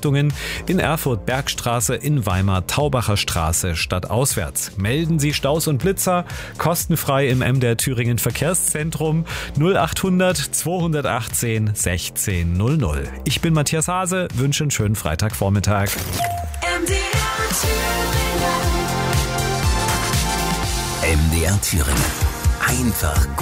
Richtungen. In Erfurt Bergstraße, in Weimar Taubacher Straße stadtauswärts. Melden Sie Staus und Blitzer kostenfrei im MDR Thüringen Verkehrszentrum 0800 218 1600. Ich bin Matthias Hase, wünsche einen schönen Freitagvormittag. MDR Thüringen. Einfach gut.